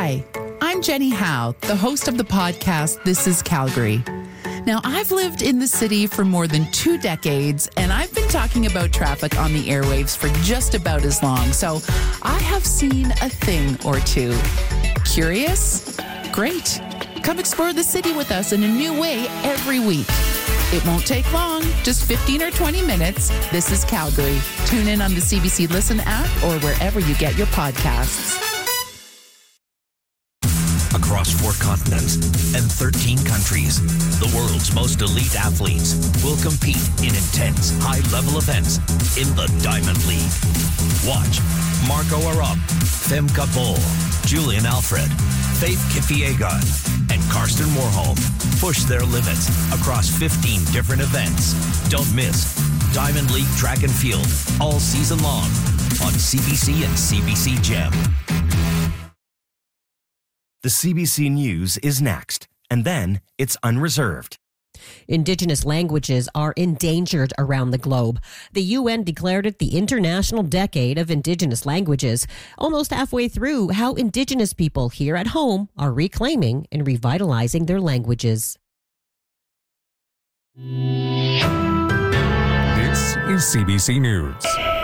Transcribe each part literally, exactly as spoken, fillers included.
Hi, I'm Jenny Howe, the host of the podcast This is Calgary. Now, I've lived in the city for more than two decades, and I've been talking about traffic on the airwaves for just about as long, so I have seen a thing or two. Curious? Great. Come explore the city with us in a new way every week. It won't take long, just fifteen or twenty minutes. This is Calgary. Tune in on the C B C Listen app or wherever you get your podcasts. Across four continents and thirteen countries, the world's most elite athletes will compete in intense, high-level events in the Diamond League. Watch Marco Arop, Femke Bol, Julian Alfred, Faith Kipyegon, and Karsten Warholm push their limits across fifteen different events. Don't miss Diamond League Track and Field all season long on C B C and C B C Gem. The C B C News is next, and then it's Unreserved. Indigenous languages are endangered around the globe. The U N declared it the International Decade of Indigenous Languages. Almost halfway through, how Indigenous people here at home are reclaiming and revitalizing their languages. This is C B C News.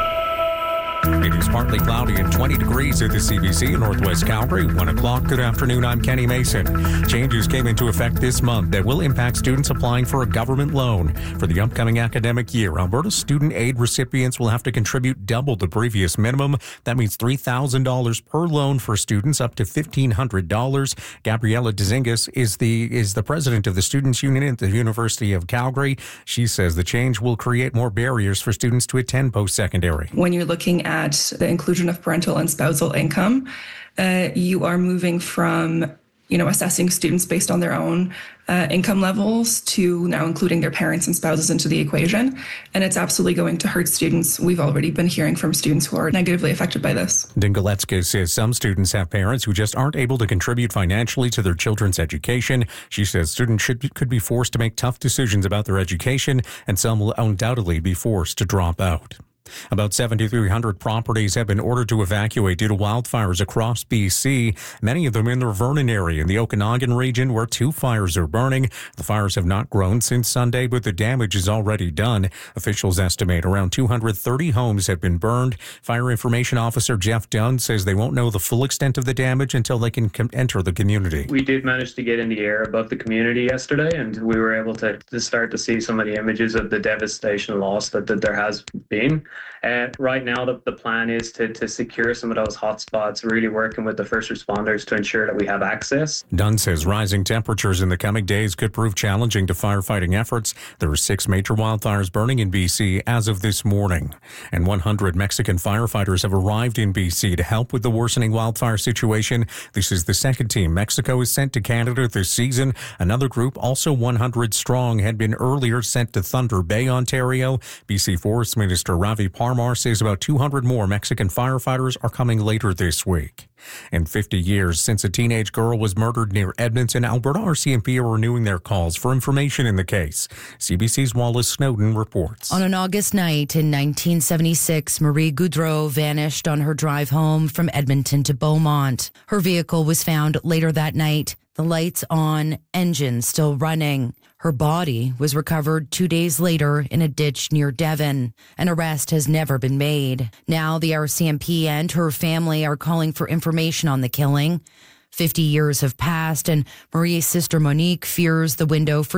It is partly cloudy and twenty degrees at the C B C in Northwest Calgary. one o'clock. Good afternoon. I'm Kenny Mason. Changes came into effect this month that will impact students applying for a government loan. For the upcoming academic year, Alberta student aid recipients will have to contribute double the previous minimum. That means three thousand dollars per loan for students, up to fifteen hundred dollars. Gabriella Dzingis is the is the president of the Students' Union at the University of Calgary. She says the change will create more barriers for students to attend post-secondary. When you're looking at at the inclusion of parental and spousal income, uh, you are moving from, you know, assessing students based on their own uh, income levels to now including their parents and spouses into the equation. And it's absolutely going to hurt students. We've already been hearing from students who are negatively affected by this. Dingaletska says some students have parents who just aren't able to contribute financially to their children's education. She says students should could be forced to make tough decisions about their education, and some will undoubtedly be forced to drop out. About seven thousand three hundred properties have been ordered to evacuate due to wildfires across B C, many of them in the Vernon area in the Okanagan region where two fires are burning. The fires have not grown since Sunday, but the damage is already done. Officials estimate around two hundred thirty homes have been burned. Fire Information Officer Jeff Dunn says they won't know the full extent of the damage until they can com- enter the community. We did manage to get in the air above the community yesterday, and we were able to, to start to see some of the images of the devastation and loss that, that there has been. Uh, right now, the, the plan is to, to secure some of those hotspots, really working with the first responders to ensure that we have access. Dunn says rising temperatures in the coming days could prove challenging to firefighting efforts. There are six major wildfires burning in B C as of this morning, and one hundred Mexican firefighters have arrived in B C to help with the worsening wildfire situation. This is the second team Mexico has sent to Canada this season. Another group, also one hundred strong, had been earlier sent to Thunder Bay, Ontario. B C Forest Minister Ravi Parmar says about two hundred more Mexican firefighters are coming later this week. In fifty years since a teenage girl was murdered near Edmonton, Alberta R C M P are renewing their calls for information in the case. C B C's Wallace Snowden reports. On an August night in nineteen seventy-six, Marie Goudreau vanished on her drive home from Edmonton to Beaumont. Her vehicle was found later that night, the lights on, engine still running. Her body was recovered two days later in a ditch near Devon. An arrest has never been made. Now the R C M P and her family are calling for information on the killing. Fifty years have passed, and Marie's sister Monique fears the window for